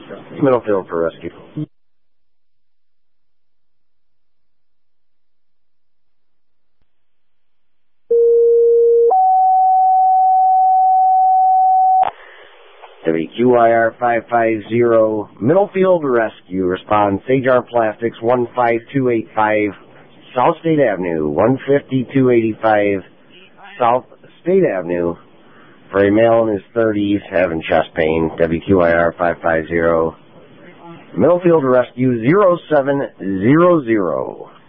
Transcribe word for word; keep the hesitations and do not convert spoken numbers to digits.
Middlefield for rescue. W Q I R five five zero, Middlefield Rescue. Respond Sage Arm Plastics, one five two eight five South State Avenue, one fifty-two eighty-five South State Avenue. For a male in his thirties having chest pain. W Q I R five five zero, Middlefield Rescue, zero seven zero zero.